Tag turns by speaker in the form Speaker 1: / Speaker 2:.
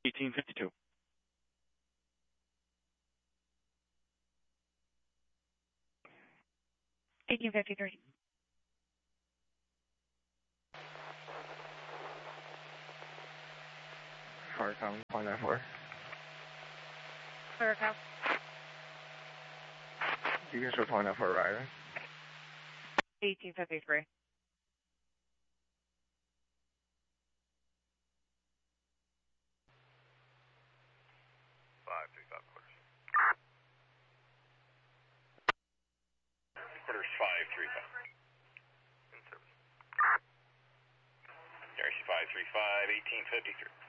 Speaker 1: 1852.
Speaker 2: Farcom, 194.
Speaker 3: Farcom.
Speaker 2: You can show 194 rider.
Speaker 3: 1853.
Speaker 4: Quarters 535. In service. Darcy 535, 1853.